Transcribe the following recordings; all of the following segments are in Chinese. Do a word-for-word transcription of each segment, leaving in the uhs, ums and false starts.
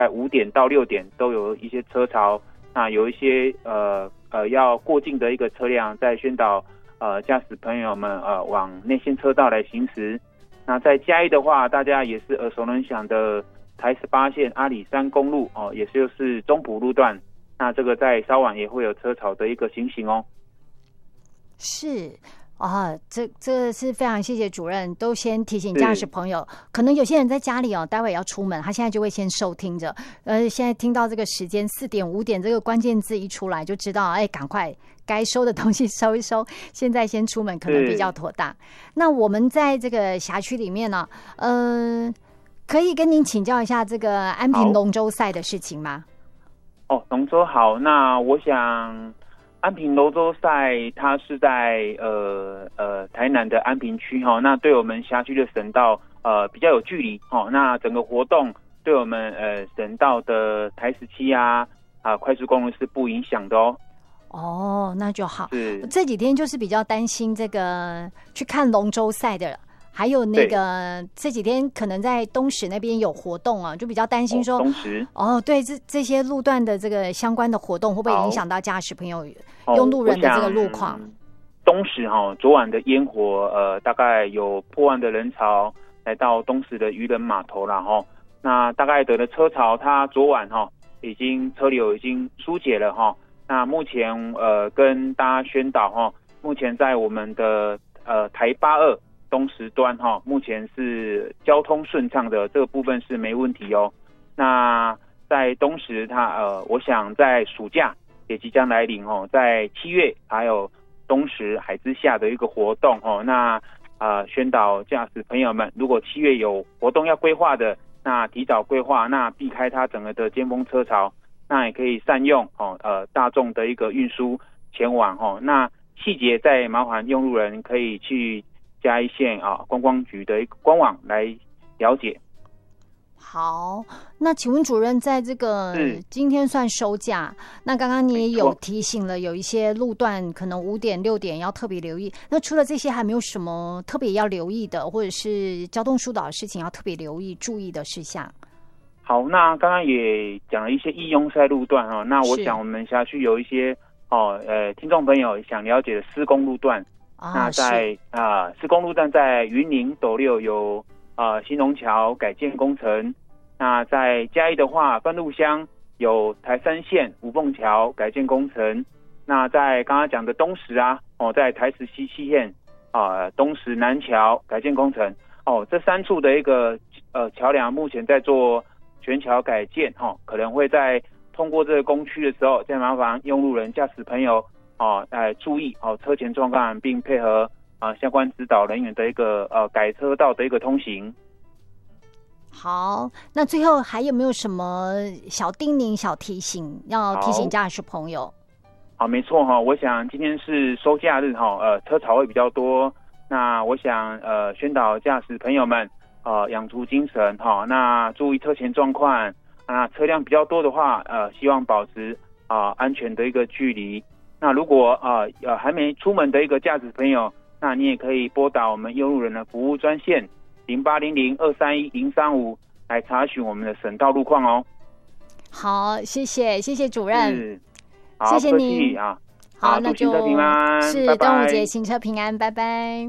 在五点到六点都有一些车潮，那有一些呃呃要过境的一个车辆在宣导呃驾驶朋友们呃往内线车道来行驶。那在嘉义的话，大家也是耳熟能详的台十八线阿里山公路哦，也就是中埔路段，那这个在稍晚也会有车潮的一个情形哦。 是啊，这这是非常谢谢主任，都先提醒驾驶朋友，可能有些人在家里哦，待会要出门，他现在就会先收听着，呃，现在听到这个时间四点五点这个关键字一出来，就知道哎，赶快该收的东西收一收，现在先出门可能比较妥当。那我们在这个辖区里面呢，呃，可以跟您请教一下这个安平龙舟赛的事情吗？ 哦，龙舟好，那我想。安平龙舟赛，它是在呃呃台南的安平区哈、哦，那对我们辖区的省道呃比较有距离哈、哦。那整个活动对我们呃省道的台十七啊啊快速公路是不影响的哦。 哦，那就好。 是这几天就是比较担心这个去看龙舟赛的。还有那个这几天可能在东石那边有活动啊，就比较担心说， 哦、东石哦，对，这这些路段的这个相关的活动会不会影响到驾驶朋友、用路人的这个路况？ 哦、东石哈、哦，昨晚的烟火，呃，大概有破万的人潮来到东石的渔人码头了哈。那大概的车潮，它昨晚哈、哦、已经车流已经疏解了哈。那目前呃跟大家宣导哈，目前在我们的呃台八二。东石端哈，目前是交通顺畅的，这个部分是没问题哦。那在东石它呃，我想在暑假也即将来临哦，在七月还有东石海之下的一个活动哦。那呃，宣导驾驶朋友们，如果七月有活动要规划的，那提早规划，那避开它整个的尖峰车潮，那也可以善用哦呃大众的一个运输前往哦。那细节再麻烦用路人可以去。嘉义县啊观光局的一个官网来了解。 好，那请问主任，在这个今天算收假，那刚刚你也有提醒了，有一些路段可能五点六点要特别留意。那除了这些，还没有什么特别要留意的，或者是交通疏导的事情要特别留意、注意的事项？ 好，那刚刚也讲了一些义用赛路段哦，那我想我们辖区有一些哦呃听众朋友想了解的施工路段。啊、那在啊，施、呃、工路段在云林斗六有呃新隆桥改建工程，那在嘉义的话，分路乡有台三线五凤桥改建工程，那在刚刚讲的东石啊，哦，在台十七七线啊、呃、东石南桥改建工程，哦，这三处的一个呃桥梁目前在做全桥改建，哦，可能会在通过这个工区的时候，再麻烦用路人驾驶朋友。哦，来注意哦车前状况，并配合啊、呃、相关指导人员的一个呃改车道的一个通行。 好，那最后还有没有什么小叮咛、小提醒要提醒驾驶朋友？ 好，没错哈、哦，我想今天是收假日哈、哦，呃车潮会比较多，那我想呃宣导驾驶朋友们呃养足精神哈、哦，那注意车前状况，那车辆比较多的话，呃希望保持啊、呃、安全的一个距离。那如果呃呃还没出门的一个驾驶朋友，那你也可以拨打我们用路人的服务专线零八零零二三一零三五来查询我们的省道路况哦。 好，谢谢谢谢主任， 好谢谢您啊。 好，那就行车平安， 是拜拜端午节行车平安，拜拜。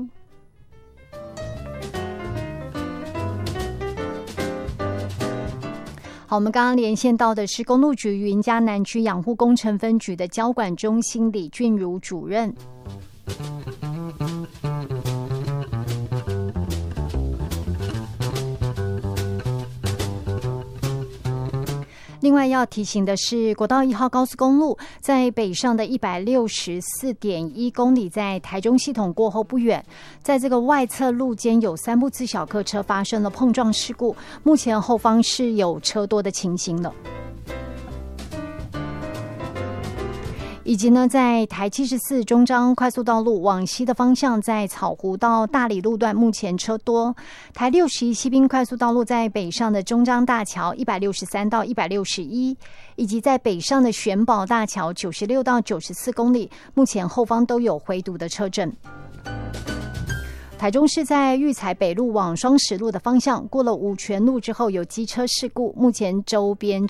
好，我们刚刚连线到的是公路局云嘉南区养护工程分局的交管中心李俊如主任。另外要提醒的是，国道一号高速公路在北上的一百六十四点一公里，在台中系统过后不远，在这个外侧路肩有三部次小客车发生了碰撞事故，目前后方是有车多的情形了。以及呢，在台七十四中彰快速道路往西的方向，在草湖到大里路段目前车多；台六十一西滨快速道路在北上的中彰大桥一百六十三到一百六十一，以及在北上的玄宝大桥九十六到九十四公里，目前后方都有回堵的车阵。台中市在育才北路往双十路的方向，过了五权路之后有机车事故，目前周边